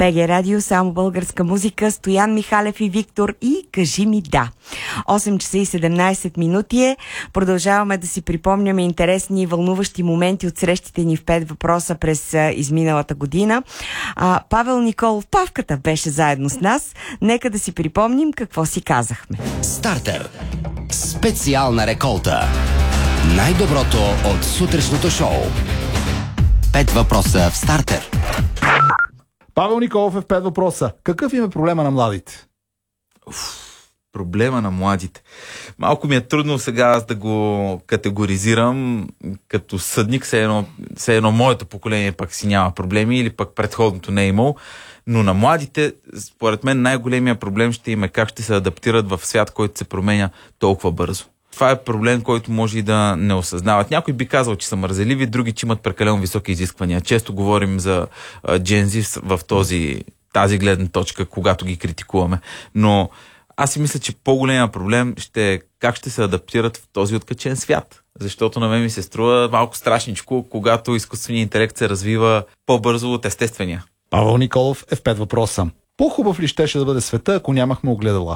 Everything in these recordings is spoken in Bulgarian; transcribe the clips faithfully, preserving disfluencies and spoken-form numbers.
БГ Радио, само българска музика, Стоян Михалев и Виктор и Кажи ми да. осем часа и седемнайсет минути е. Продължаваме да си припомняме интересни и вълнуващи моменти от срещите ни в пет въпроса през а, изминалата година. А, Павел Николов Павката беше заедно с нас. Нека да си припомним какво си казахме. Стартер. Специална реколта. Най-доброто от сутрешното шоу. Пет въпроса в Стартер. Павел Николов е в пет въпроса. Какъв им е проблема на младите? Уф, проблема на младите. Малко ми е трудно сега аз да го категоризирам като съдник. Все едно, все едно моето поколение пък си няма проблеми или пък предходното не е имало. Но на младите, според мен, най-големия проблем ще им е как ще се адаптират в свят, който се променя толкова бързо. Това е проблем, който може и да не осъзнават. Някой би казал, че са мързеливи, други, че имат прекалено високи изисквания. Често говорим за Gen Z в този, тази гледна точка, когато ги критикуваме. Но аз си мисля, че по-големия проблем ще е как ще се адаптират в този откачен свят. Защото на мен ми се струва малко страшничко, когато изкуственият интелект се развива по-бързо от естествения. Павел Николов е в пет въпроса. По-хубав ли щеше да бъде света, ако нямахме огледала?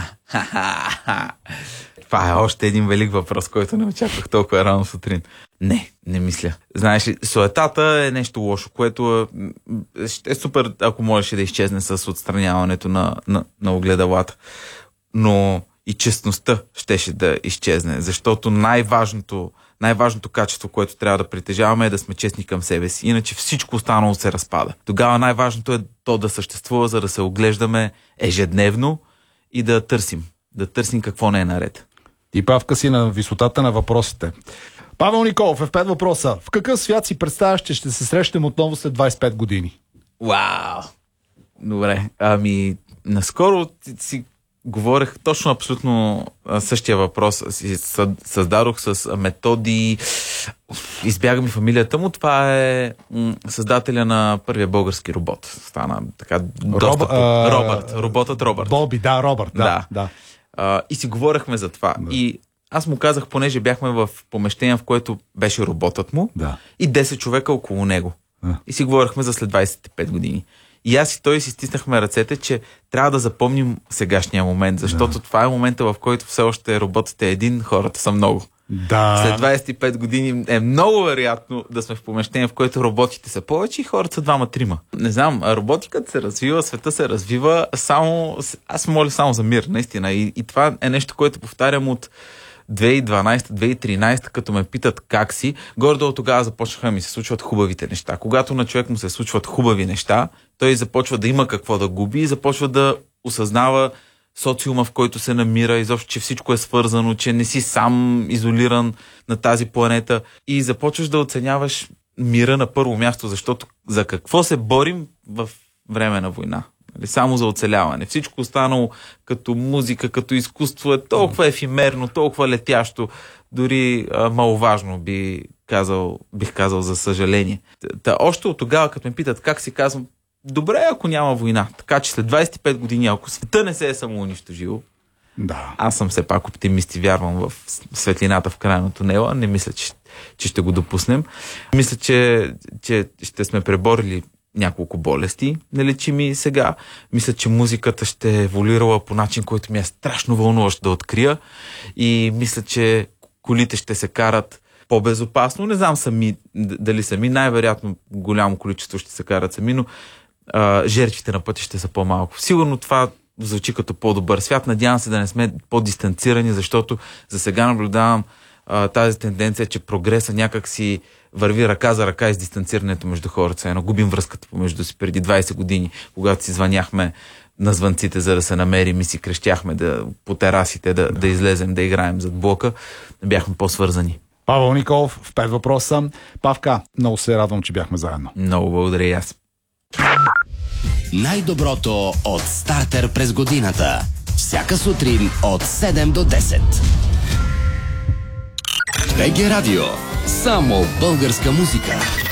Това е още един велик въпрос, който не очаквах толкова рано сутрин. Не, не мисля. Знаеш ли, суетата е нещо лошо, което е, е супер, ако можеше да изчезне с отстраняването на, на, на огледалата. Но и честността щеше да изчезне, защото най-важното, най-важното качество, което трябва да притежаваме, е да сме честни към себе си. Иначе всичко останало се разпада. Тогава най-важното е то да съществува, за да се оглеждаме ежедневно и да търсим. Да търсим какво не е наред. И Павка си на висотата на въпросите. Павел Николов е в пет въпроса. В какъв свят си представяш, че ще се срещнем отново след двайсет и пет години? Вау! Добре, ами наскоро си говорех точно абсолютно същия въпрос. Си създадох с Методи. Избяга ми фамилията му. Това е създателя на първия български робот. Стана така доста... Роб, а... Робърт. Роботът Робърт. Боби, да, Робърт. Да, да. да. А, и си говорехме за това. Да. И аз му казах, понеже бяхме в помещение, в което беше роботът му, да, и десет човека около него. Да. И си говорихме за след двайсет и пет години. И аз и той си стиснахме ръцете, че трябва да запомним сегашния момент, защото да, това е момента, в който все още роботът е един, хората са много. Да. След двайсет и пет години е много вероятно да сме в помещение, в което роботите са повече и хората са двама-трима. Не знам, роботиката се развива, света се развива, само аз моля само за мир, наистина. И, и това е нещо, което повтарям от две хиляди и дванайсета - две хиляди и тринайсета, като ме питат как си, горе-долу тогава започнаха да ми се случват хубавите неща. Когато на човек му се случват хубави неща, той започва да има какво да губи и започва да осъзнава социума, в който се намира, изобщо, че всичко е свързано, че не си сам изолиран на тази планета и започваш да оценяваш мира на първо място, защото за какво се борим в време на война? Само за оцеляване. Всичко останало като музика, като изкуство е толкова ефимерно, толкова летящо, дори а, маловажно би казал, бих казал за съжаление. Та, още от тогава, като ме питат как си, казвам, добре, ако няма война. Така че след двайсет и пет години, ако света не се е самоунищожило, да, аз съм все пак оптимист и вярвам в светлината в края на тунела. Не мисля, че, че ще го допуснем. Мисля, че, че ще сме преборили няколко болести, нелечими сега. Мисля, че музиката ще е еволюирала по начин, който ми е страшно вълнуващ да открия. И мисля, че колите ще се карат по-безопасно. Не знам сами дали сами. Най-вероятно голямо количество ще се карат сами, но а, жертвите на пътя ще са по-малко. Сигурно това звучи като по-добър свят. Надявам се да не сме по-дистанцирани, защото за сега наблюдавам а, тази тенденция, че прогреса някак си върви ръка за ръка и с дистанцирането между хората. Едно губим връзката помежду си. Преди двайсет години, когато си звъняхме на звънците, за да се намерим и си крещяхме да, по терасите да, да. да излезем, да играем зад блока, бяхме по-свързани. Павел Николов в пет въпроса. Павка, много се радвам, че бяхме заедно. Много благодаря и аз. Най-доброто от Стартер през годината. Всяка сутрин от седем до десет. БГ Радио. Само българска музика.